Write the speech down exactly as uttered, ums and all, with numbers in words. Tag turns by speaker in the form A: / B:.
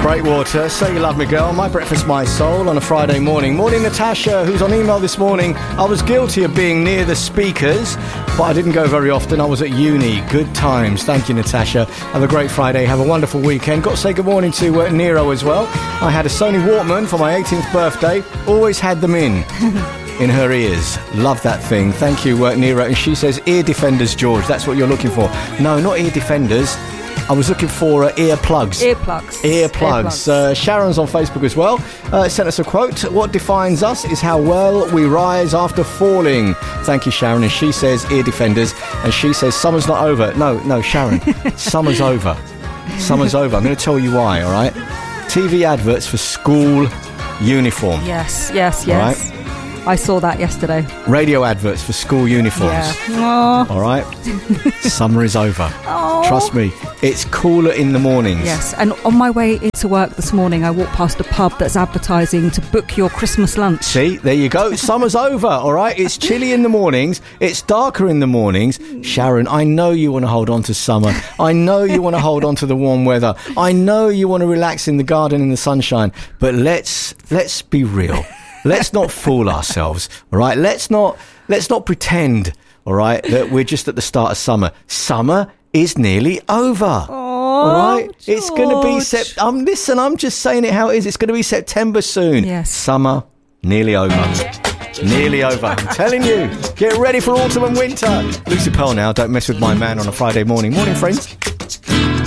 A: Breakwater, Say You Love Me Girl, My Breakfast, My Soul on a Friday morning. Morning, Natasha, who's on email this morning. I was guilty of being near the speakers, but I didn't go very often. I was at uni. Good times. Thank you, Natasha. Have a great Friday. Have a wonderful weekend. Got to say good morning to uh, Nero as well. I had a Sony Walkman for my eighteenth birthday. Always had them in. In her ears. Love that thing. Thank you, uh, Nero. And she says, ear defenders, George. That's what you're looking for. No, not ear defenders. I was looking for uh, ear plugs.
B: Earplugs.
A: Earplugs. Uh, Sharon's on Facebook as well. Uh, sent us a quote. What defines us is how well we rise after falling. Thank you, Sharon. And she says ear defenders. And she says summer's not over. No, no, Sharon. Summer's over. Summer's over. I'm going to tell you why, all right? T V adverts for school uniform.
B: Yes, yes, yes.
A: All right?
B: I saw that yesterday.
A: Radio adverts for school uniforms.
B: Yeah.
A: All right? Summer is over.
B: Aww.
A: Trust me, it's cooler in the mornings.
B: Yes, and on my way into work this morning, I walked past a pub that's advertising to book your Christmas lunch.
A: See, there you go. Summer's over, all right? It's chilly in the mornings. It's darker in the mornings. Sharon, I know you want to hold on to summer. I know you want to hold on to the warm weather. I know you want to relax in the garden in the sunshine. But let's let's be real. Let's not fool ourselves, all right? Let's not let's not pretend, all right, that we're just at the start of summer. Summer is nearly over.
B: Aww,
A: all right?
B: George.
A: It's going to be Sep- um listen, I'm just saying it how it is. It's going to be September soon.
B: Yes.
A: Summer nearly over. Nearly over. I'm telling you. Get ready for autumn and winter. Lucy Pearl now, Don't Mess With My Man on a Friday morning. Morning, friends.